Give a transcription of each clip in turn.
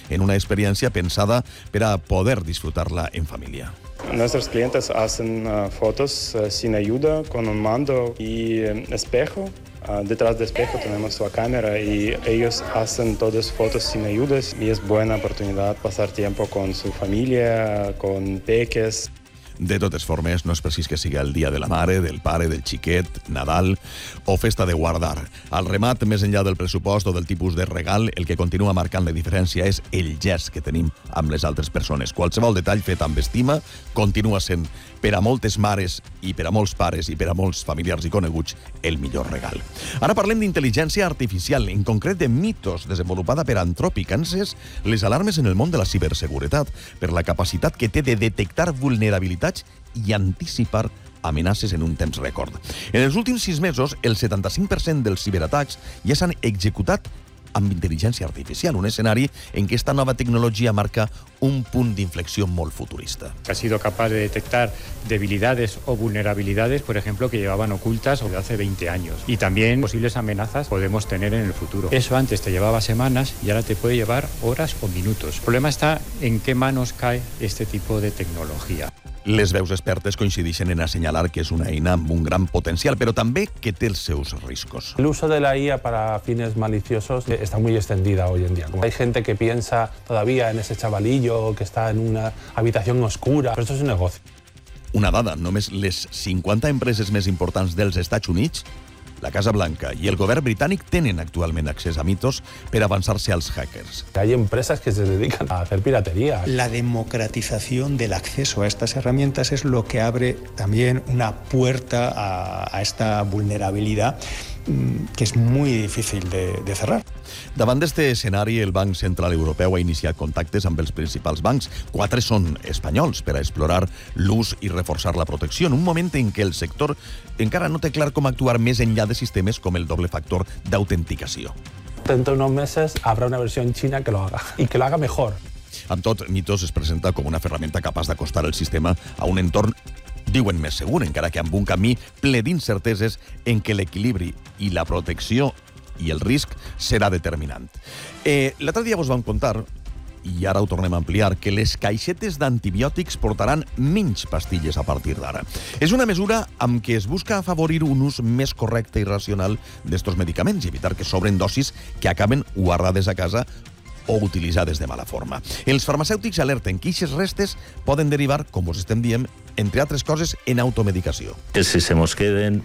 en una experiencia pensada para poder disfrutarla en familia. Nuestros clientes hacen fotos sin ayuda, con un mando y espejo. Detrás del espejo tenemos la cámara y ellos hacen todas fotos sin ayudas y es buena oportunidad pasar tiempo con su familia, con peques. De totes formes, no és precís que siga el dia de la mare, del pare, del xiquet, Nadal o festa de guardar. Al remat, més enllà del pressupost o del tipus de regal, el que continua marcant la diferència és el gest que tenim amb les altres persones. Qualsevol detall fet amb estima continua sent, per a moltes mares i per a molts pares i per a molts familiars i coneguts, el millor regal. Ara parlem d'intel·ligència artificial, en concret de Mythos, desenvolupada per Anthropic. Han encès les alarmes en el món de la ciberseguretat per la capacitat que té de detectar vulnerabilitats i anticipar amenaces en un temps rècord. En els últims 6 mesos, el 75% dels ciberatacs ja s'han executat amb intel·ligència artificial, un escenari en què esta nova tecnologia marca un punt d'inflexión molt futurista. Ha sido capaz de detectar debilidades o vulnerabilidades, por ejemplo, que llevaban ocultas desde hace 20 años. Y también posibles amenazas podemos tener en el futuro. Eso antes te llevaba semanas y ahora te puede llevar horas o minutos. El problema está en qué manos cae este tipo de tecnología. Les veus expertes coincideixen en assenyalar que és una eina amb un gran potencial, però també que té els seus riscos. El uso de la IA para fines maliciosos está muy extendida hoy en día. Hay gente que piensa todavía en ese chavalillo que está en una habitación oscura, però esto es un negocio. Una dada, només les 50 empreses més importants dels Estats Units, la Casa Blanca i el govern britànic tenen actualment accés a Mythos per avançar-se als hackers. Hay empresas que se dedican a hacer piratería. La democratización del acceso a estas herramientas es lo que abre también una puerta a esta vulnerabilidad que és muy difícil de cerrar. Davant d'aquest escenari, el Banc Central Europeu ha iniciat contactes amb els principals bancs. 4 són espanyols per a explorar l'ús i reforçar la protecció, en un moment en què el sector encara no té clar com actuar més enllà de sistemes com el doble factor d'autenticació. Dentro de unos meses habrá una versión china que lo haga y que lo haga mejor. Amb tot, Mythos es presenta com una ferramenta capaç d'acostar el sistema a un entorn, diuen, més segur, encara que amb un camí ple d'incerteses en què l'equilibri i la protecció i el risc serà determinant. L'altre dia vos vam contar, i ara ho tornem a ampliar, que les caixetes d'antibiòtics portaran menys pastilles a partir d'ara. És una mesura amb què es busca afavorir un ús més correcte i racional d'estos medicaments i evitar que sobren dosis que acaben guardades a casa o utilitzades de mala forma. Els farmacèutics alerten que aquestes restes poden derivar, com vos estem dient, entre altres coses, en automedicació. Que si se mos queden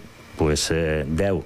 10,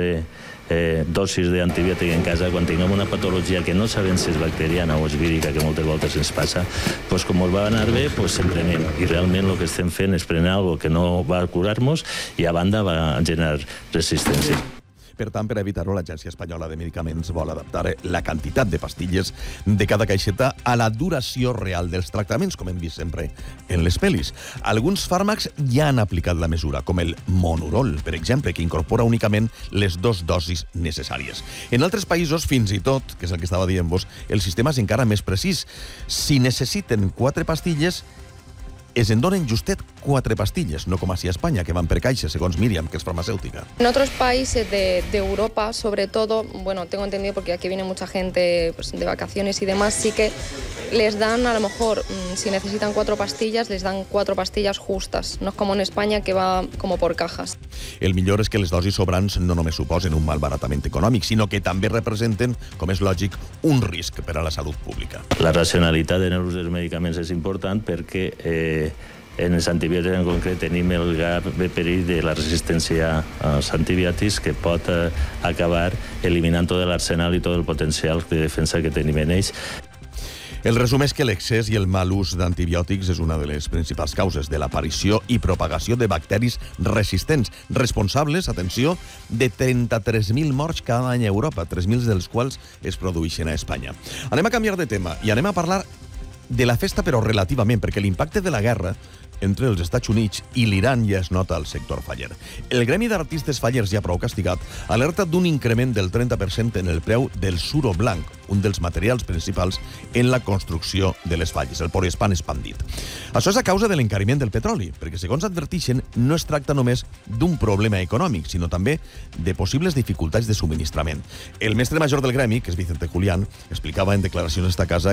15 dosis d'antibiòtic en casa, quan tinguem una patologia que no sabem si és bacteriana o és vírica, que moltes voltes ens passa, com ens va anar bé, se'n prenem. I realment el que estem fent és prendre alguna que no va curar-nos i a banda va generar resistència. Per tant, per evitar-ho, l'Agència Espanyola de Medicaments vol adaptar la quantitat de pastilles de cada caixeta a la duració real dels tractaments, com hem vist sempre en les pel·lis. Alguns fàrmacs ja han aplicat la mesura, com el Monurol, per exemple, que incorpora únicament les 2 dosis necessàries. En altres països, fins i tot, que és el que estava dient-vos, el sistema és encara més precís. Si necessiten 4 pastilles, es en donen justet 4 pastilles, no com així a Espanya, que van per caixa, segons Míriam, que es farmacéutica. En otros países de Europa, sobre todo, bueno, tengo entendido porque aquí viene mucha gente de vacaciones y demás, sí que les dan, a lo mejor, si necesitan 4 pastillas, les dan 4 pastillas justas. No es como en España, que va como por cajas. El millor és que les dosis sobrants no només suposen un malbaratament econòmic, sinó que també representen, com és lògic, un risc per a la salut pública. La racionalitat en l'ús dels medicaments és important perquè en els antibiòtics en concret tenim el gran perill de la resistència als antibiòtics que pot acabar eliminant tot l'arsenal i tot el potencial de defensa que tenim en ells. El resum és que l'excés i el mal ús d'antibiòtics és una de les principals causes de l'aparició i propagació de bacteris resistents, responsables, atenció, de 33.000 morts cada any a Europa, 3.000 dels quals es produeixen a Espanya. Anem a canviar de tema i anem a parlar de la festa, però relativament, perquè l'impacte de la guerra entre els Estats Units i l'Iran ja es nota al sector faller. El gremi d'artistes fallers, ja prou castigat, alerta d'un increment del 30% en el preu del suro blanc, un dels materials principals en la construcció de les falles, el poliespan expandit. Això és a causa de l'encariment del petroli, perquè, segons adverteixen, no es tracta només d'un problema econòmic, sinó també de possibles dificultats de subministrament. El mestre major del gremi, que és Vicente Julián, explicava en declaracions a esta casa